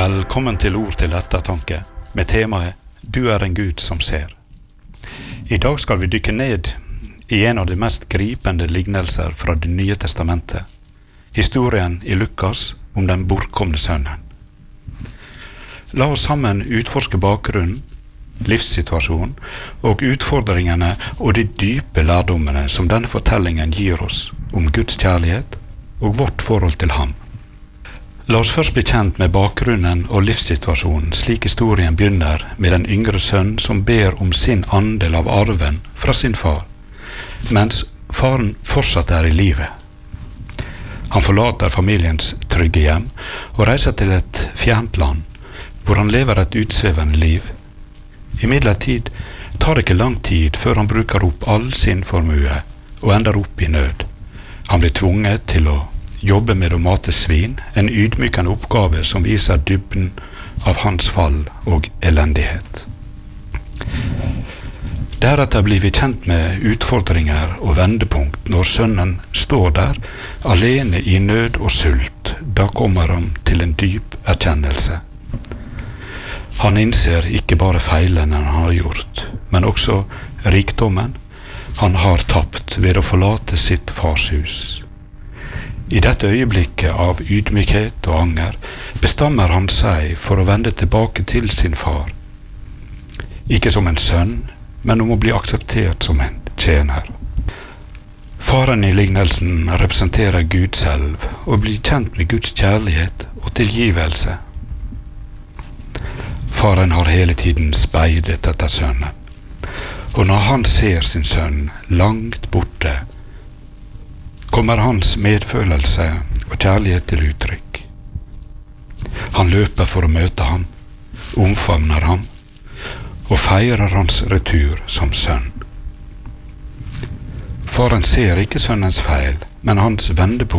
Velkommen til Ord til ettertanke, med temaet «Du er en Gud som ser». I dag skal vi dykke ned i en av de mest gripende lignelser fra det nye testamentet, historien i Lukas om den bortkomne sønnen. La oss sammen utforske bakgrunnen, livssituasjonen og utfordringene og de dype lærdommene som denne fortellingen gir oss om Guds kjærlighet og vårt forhold til ham. La oss først bli kjent med bakgrunnen og livssituasjonen slik historien begynner med den yngre sønn som ber om sin andel av arven fra sin far, mens faren fortsatt er i livet. Han forlater familiens trygge hjem og reiser til et fjernt land, hvor han lever et utsvevende liv. Imidlertid tar det ikke lang tid før han bruker opp all sin formue og ender opp i nød. Han blir tvunget til å jobbe med å mate svin, en ydmykende oppgave som viser dybden av hans fall og elendighet. Deretter blir vi kjent med utfordringer og vendepunkt når sønnen står der, alene i nød og sult. Da kommer han til en dyp erkjennelse. Han innser ikke bare feilene han har gjort, men også rikdommen han har tapt ved å forlate sitt fars hus. I dette øyeblikket av ydmykhet og anger bestemmer han seg for å vende tilbake til sin far. Ikke som en sønn, men om å bli akseptert som en tjener. Faren i lignelsen representerer Gud selv og blir kjent med Guds kjærlighet og tilgivelse. Faren har hele tiden speidet etter sønnen, og når han ser sin sønn langt borte, kommer hans medfølelse og kjærlighet til uttrykk. Han løper for å møte ham, omfavner ham, og feirer hans retur som sønn. Faren ser ikke sønnens feil, men hans vendepunkt